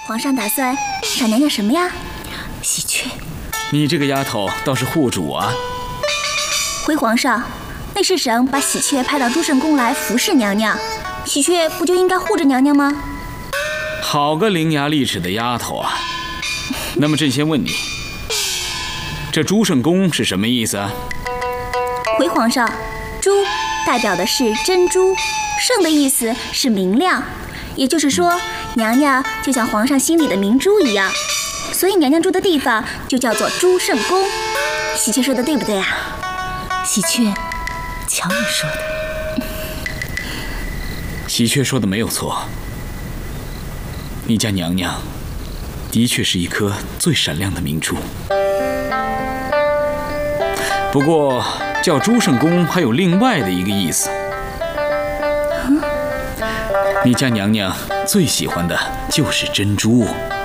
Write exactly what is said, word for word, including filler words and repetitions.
皇上打算赏娘娘什么呀？ 喜鹊， 你这个丫头倒是护主啊！ 回皇上，内侍省把喜鹊派到朱圣宫来服侍娘娘，喜鹊不就应该护着娘娘吗？ 好个伶牙俐齿的丫头啊！那么朕先问你，这朱圣宫是什么意思啊？ 回皇上，朱代表的是珍珠，圣的意思是明亮，也就是说，娘娘就像皇上心里的明珠一样，所以娘娘住的地方就叫做朱圣宫。喜鹊说的对不对啊？ 喜鹊，瞧你说的。 喜鹊说的没有错，你家娘娘的确是一颗最闪亮的明珠。不过叫朱圣宫还有另外的一个意思，你家娘娘最喜欢的就是珍珠。